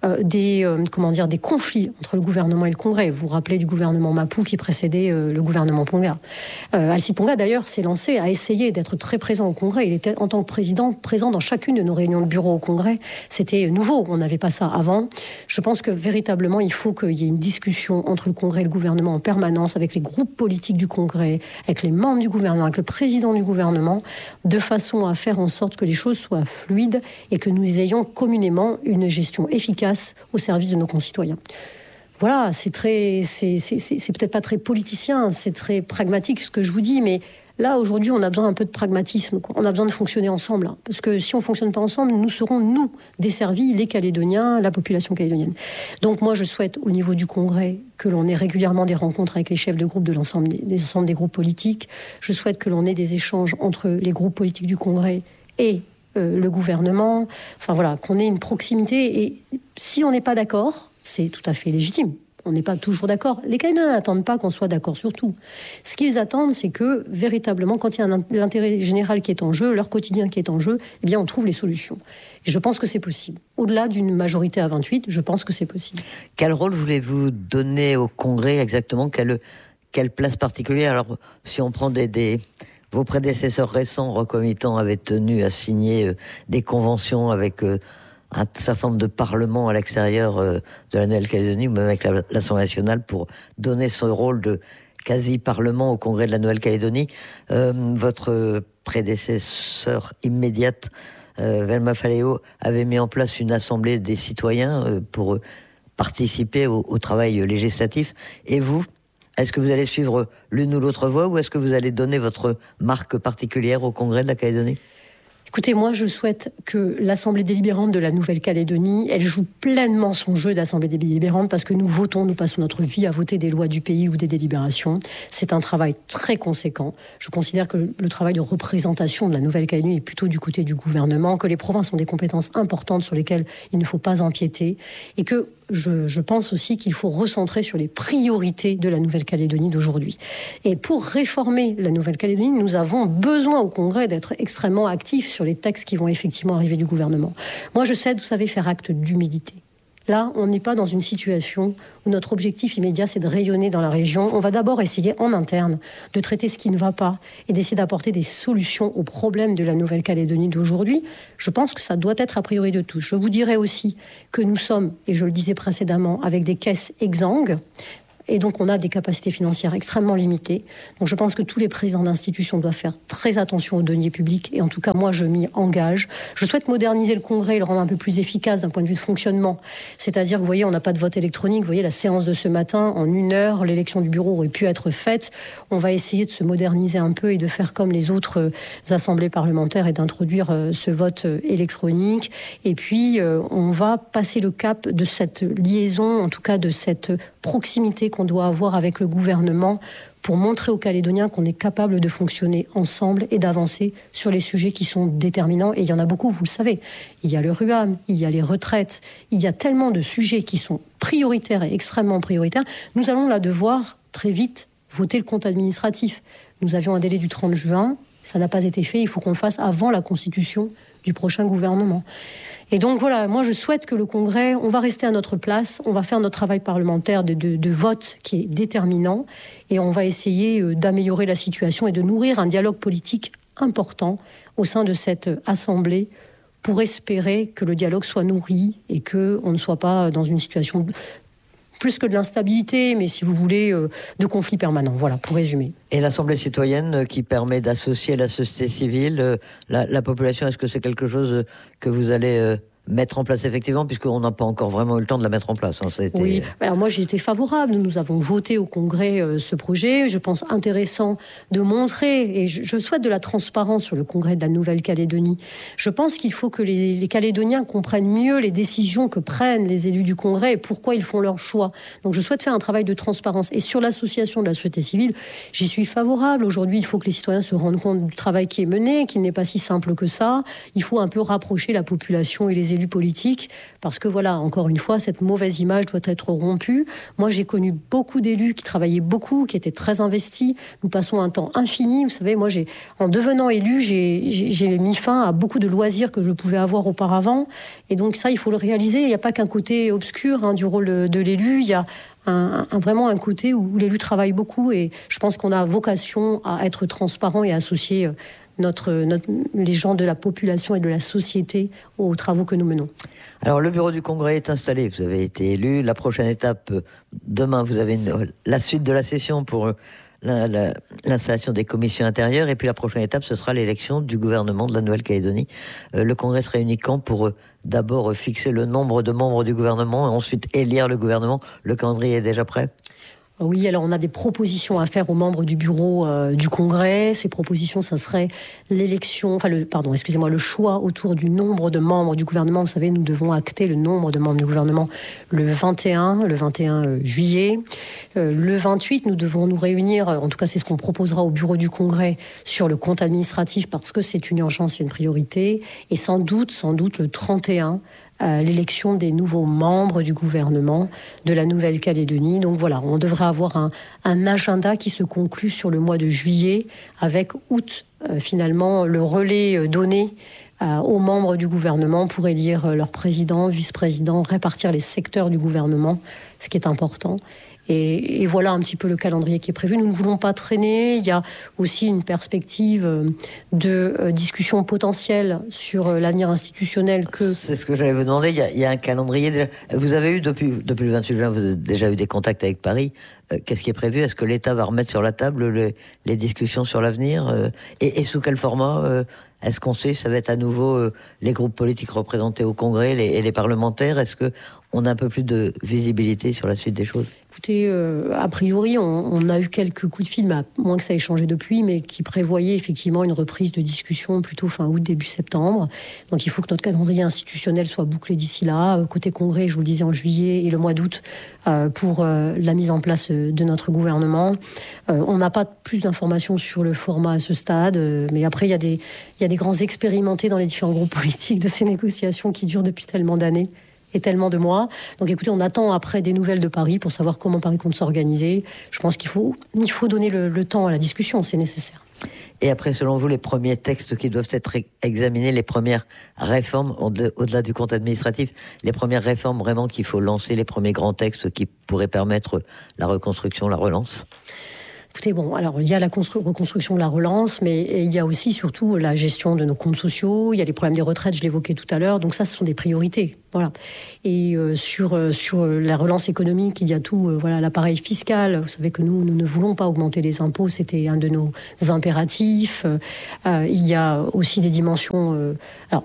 des conflits entre le gouvernement et le Congrès. Vous vous rappelez du gouvernement Mapou qui précédait le gouvernement Ponga. Alcide Ponga d'ailleurs s'est lancé à essayer d'être très présent au Congrès. Il était en tant que président présent dans chacune de nos réunions de bureau au Congrès. C'était nouveau, on n'avait pas ça avant. Je pense que véritablement il faut qu'il y ait une discussion entre le Congrès et le gouvernement en permanence, avec les groupes politiques du Congrès, avec les membres du gouvernement, avec le président du gouvernement, de façon à faire en sorte que les choses soient fluides et que nous ayons communément une gestion efficace au service de nos concitoyens. Voilà, c'est peut-être pas très politicien, c'est très pragmatique ce que je vous dis, mais là, aujourd'hui, on a besoin un peu de pragmatisme, quoi. On a besoin de fonctionner ensemble. Parce que si on ne fonctionne pas ensemble, nous serons, nous, desservis, les Calédoniens, la population calédonienne. Donc moi, je souhaite, au niveau du Congrès, que l'on ait régulièrement des rencontres avec les chefs de groupe de l'ensemble des groupes politiques. Je souhaite que l'on ait des échanges entre les groupes politiques du Congrès et le gouvernement. Enfin voilà, qu'on ait une proximité. Et si on n'est pas d'accord, c'est tout à fait légitime. On n'est pas toujours d'accord. Les Calédoniens n'attendent pas qu'on soit d'accord sur tout. Ce qu'ils attendent, c'est que, véritablement, quand il y a l'intérêt général qui est en jeu, leur quotidien qui est en jeu, eh bien, on trouve les solutions. Et je pense que c'est possible. Au-delà d'une majorité à 28, je pense que c'est possible. Quel rôle voulez-vous donner au Congrès exactement? Quelle place particulière? Alors, si on prend vos prédécesseurs récents reconnaissants avaient tenu à signer des conventions avec un certain nombre de parlements à l'extérieur de la Nouvelle-Calédonie, ou même avec l'Assemblée nationale, pour donner ce rôle de quasi-parlement au Congrès de la Nouvelle-Calédonie. Votre prédécesseur immédiate, Velma Faléo, avait mis en place une assemblée des citoyens pour participer au travail législatif. Et vous, est-ce que vous allez suivre l'une ou l'autre voie, ou est-ce que vous allez donner votre marque particulière au Congrès de la Calédonie ? Écoutez, moi, je souhaite que l'Assemblée délibérante de la Nouvelle-Calédonie, elle joue pleinement son jeu d'Assemblée délibérante, parce que nous votons, nous passons notre vie à voter des lois du pays ou des délibérations. C'est un travail très conséquent. Je considère que le travail de représentation de la Nouvelle-Calédonie est plutôt du côté du gouvernement, que les provinces ont des compétences importantes sur lesquelles il ne faut pas empiéter, et que je pense aussi qu'il faut recentrer sur les priorités de la Nouvelle-Calédonie d'aujourd'hui. Et pour réformer la Nouvelle-Calédonie, nous avons besoin au Congrès d'être extrêmement actifs sur les textes qui vont effectivement arriver du gouvernement. Moi, je sais, vous savez, faire acte d'humilité. Là, on n'est pas dans une situation où notre objectif immédiat, c'est de rayonner dans la région. On va d'abord essayer en interne de traiter ce qui ne va pas et d'essayer d'apporter des solutions aux problèmes de la Nouvelle-Calédonie d'aujourd'hui. Je pense que ça doit être a priori de tous. Je vous dirais aussi que nous sommes, et je le disais précédemment, avec des caisses exsangues. Et donc, on a des capacités financières extrêmement limitées. Donc, je pense que tous les présidents d'institutions doivent faire très attention aux deniers publics. Et en tout cas, moi, je m'y engage. Je souhaite moderniser le Congrès et le rendre un peu plus efficace d'un point de vue de fonctionnement. C'est-à-dire, vous voyez, on n'a pas de vote électronique. Vous voyez, la séance de ce matin, en 1 heure, l'élection du bureau aurait pu être faite. On va essayer de se moderniser un peu et de faire comme les autres assemblées parlementaires et d'introduire ce vote électronique. Et puis, on va passer le cap de cette liaison, en tout cas de cette proximité qu'on doit avoir avec le gouvernement pour montrer aux Calédoniens qu'on est capable de fonctionner ensemble et d'avancer sur les sujets qui sont déterminants. Et il y en a beaucoup, vous le savez. Il y a le RUAM, il y a les retraites, il y a tellement de sujets qui sont prioritaires et extrêmement prioritaires. Nous allons là devoir très vite voter le compte administratif. Nous avions un délai du 30 juin, ça n'a pas été fait, il faut qu'on le fasse avant la constitution du prochain gouvernement. Et donc voilà, moi je souhaite que le Congrès, on va rester à notre place, on va faire notre travail parlementaire de vote qui est déterminant, et on va essayer d'améliorer la situation et de nourrir un dialogue politique important au sein de cette Assemblée pour espérer que le dialogue soit nourri et qu'on ne soit pas dans une situation plus que de l'instabilité, mais si vous voulez, de conflits permanents. Voilà, pour résumer. Et l'Assemblée citoyenne qui permet d'associer la société civile, la population, est-ce que c'est quelque chose que vous allez mettre en place effectivement, puisqu'on n'a pas encore vraiment eu le temps de la mettre en place. Oui, alors moi j'ai été favorable. Nous avons voté au Congrès ce projet. Je pense intéressant de montrer, et je souhaite de la transparence sur le Congrès de la Nouvelle-Calédonie. Je pense qu'il faut que les Calédoniens comprennent mieux les décisions que prennent les élus du Congrès et pourquoi ils font leur choix. Donc je souhaite faire un travail de transparence. Et sur l'association de la société civile, j'y suis favorable. Aujourd'hui, il faut que les citoyens se rendent compte du travail qui est mené, qu'il n'est pas si simple que ça. Il faut un peu rapprocher la population et les élus politiques, parce que voilà, encore une fois, cette mauvaise image doit être rompue. Moi, j'ai connu beaucoup d'élus qui travaillaient beaucoup, qui étaient très investis. Nous passons un temps infini. Vous savez, moi, en devenant élu, j'ai mis fin à beaucoup de loisirs que je pouvais avoir auparavant. Et donc ça, il faut le réaliser. Il n'y a pas qu'un côté obscur du rôle de l'élu. Il y a vraiment un côté où l'élu travaille beaucoup, et je pense qu'on a vocation à être transparent et à associer les gens de la population et de la société aux travaux que nous menons. Alors, le bureau du Congrès est installé, vous avez été élu. La prochaine étape, demain, vous avez la suite de la session pour l'installation des commissions intérieures, et puis la prochaine étape, ce sera l'élection du gouvernement de la Nouvelle-Calédonie. Le Congrès se réunit quand pour d'abord fixer le nombre de membres du gouvernement et ensuite élire le gouvernement? Le calendrier est déjà prêt? Oui, alors on a des propositions à faire aux membres du bureau du Congrès. Ces propositions, ça serait le choix autour du nombre de membres du gouvernement. Vous savez, nous devons acter le nombre de membres du gouvernement le 21 juillet. Le 28, nous devons nous réunir, en tout cas c'est ce qu'on proposera au bureau du Congrès, sur le compte administratif, parce que c'est une urgence et une priorité. Et sans doute le 31, l'élection des nouveaux membres du gouvernement de la Nouvelle-Calédonie. Donc voilà, on devrait avoir un agenda qui se conclut sur le mois de juillet, avec août, finalement, le relais donné aux membres du gouvernement pour élire leur président, vice-président, répartir les secteurs du gouvernement, ce qui est important. Et voilà un petit peu le calendrier qui est prévu. Nous ne voulons pas traîner. Il y a aussi une perspective de discussion potentielle sur l'avenir institutionnel. C'est ce que j'allais vous demander. Il y a un calendrier déjà. Vous avez eu, depuis le 28 juin, vous avez déjà eu des contacts avec Paris. Qu'est-ce qui est prévu? Est-ce que l'État va remettre sur la table les discussions sur l'avenir? Et sous quel format? Est-ce qu'on sait, ça va être à nouveau les groupes politiques représentés au Congrès et les parlementaires? Est-ce qu'on a un peu plus de visibilité sur la suite des choses? Écoutez, a priori, on a eu quelques coups de fil, à moins que ça ait changé depuis, mais qui prévoyaient effectivement une reprise de discussion plutôt fin août, début septembre. Donc il faut que notre calendrier institutionnel soit bouclé d'ici là. Côté Congrès, je vous le disais, en juillet et le mois d'août, pour la mise en place de notre gouvernement. On n'a pas plus d'informations sur le format à ce stade, mais après, il y a des grands expérimentés dans les différents groupes politiques de ces négociations qui durent depuis tellement d'années et tellement de mois. Donc écoutez, on attend après des nouvelles de Paris pour savoir comment Paris compte s'organiser. Je pense qu'il faut donner le temps à la discussion, c'est nécessaire. Et après, selon vous, les premiers textes qui doivent être examinés, les premières réformes, au-delà du compte administratif, les premières réformes vraiment qu'il faut lancer, les premiers grands textes qui pourraient permettre la reconstruction, la relance? Écoutez, bon, alors il y a la reconstruction de la relance, mais il y a aussi surtout la gestion de nos comptes sociaux, il y a les problèmes des retraites, je l'évoquais tout à l'heure, donc ça, ce sont des priorités. Voilà. Et sur la relance économique, il y a tout, l'appareil fiscal. Vous savez que nous ne voulons pas augmenter les impôts, c'était un de nos impératifs. Il y a aussi des dimensions...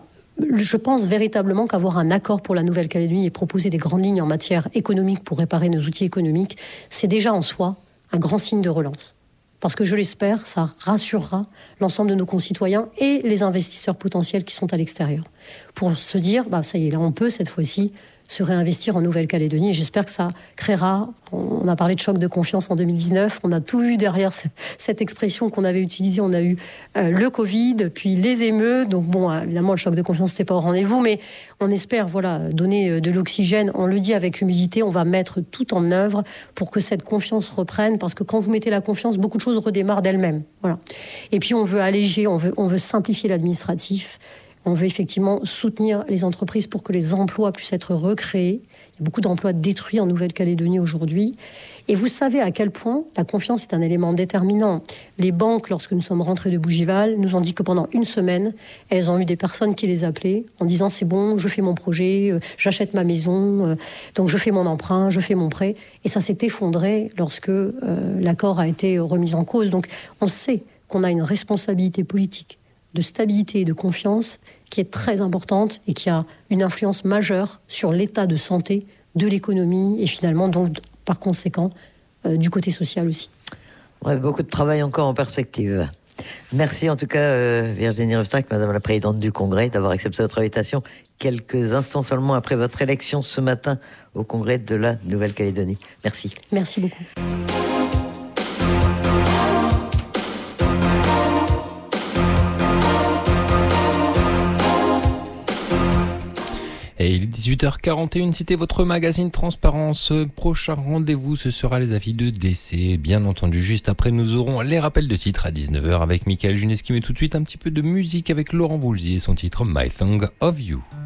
Je pense véritablement qu'avoir un accord pour la Nouvelle-Calédonie et proposer des grandes lignes en matière économique pour réparer nos outils économiques, c'est déjà en soi un grand signe de relance. Parce que je l'espère, ça rassurera l'ensemble de nos concitoyens et les investisseurs potentiels qui sont à l'extérieur. Pour se dire, ça y est, là on peut cette fois-ci se réinvestir en Nouvelle-Calédonie. Et j'espère que ça créera, on a parlé de choc de confiance en 2019, on a tout eu derrière cette expression qu'on avait utilisée. On a eu le Covid, puis les émeutes. Donc bon, évidemment, le choc de confiance n'était pas au rendez-vous, mais on espère donner de l'oxygène. On le dit avec humilité, on va mettre tout en œuvre pour que cette confiance reprenne, parce que quand vous mettez la confiance, beaucoup de choses redémarrent d'elles-mêmes. Voilà. Et puis on veut alléger, on veut simplifier l'administratif. On veut effectivement soutenir les entreprises pour que les emplois puissent être recréés. Il y a beaucoup d'emplois détruits en Nouvelle-Calédonie aujourd'hui. Et vous savez à quel point la confiance est un élément déterminant. Les banques, lorsque nous sommes rentrés de Bougival, nous ont dit que pendant une semaine, elles ont eu des personnes qui les appelaient en disant « c'est bon, je fais mon projet, j'achète ma maison, donc je fais mon emprunt, je fais mon prêt ». Et ça s'est effondré lorsque l'accord a été remis en cause. Donc on sait qu'on a une responsabilité politique de stabilité et de confiance qui est très importante et qui a une influence majeure sur l'état de santé de l'économie et finalement, donc, par conséquent, du côté social aussi. Ouais, beaucoup de travail encore en perspective. Merci en tout cas, Virginie Ruffin, Madame la Présidente du Congrès, d'avoir accepté notre invitation quelques instants seulement après votre élection ce matin au Congrès de la Nouvelle-Calédonie. Merci. Merci beaucoup. Et il est 18h41, c'était votre magazine Transparence. Prochain rendez-vous, ce sera les avis de décès. Bien entendu, juste après, nous aurons les rappels de titres à 19h avec Michael Juneski. Mais tout de suite, un petit peu de musique avec Laurent Voulzy et son titre My Song of You.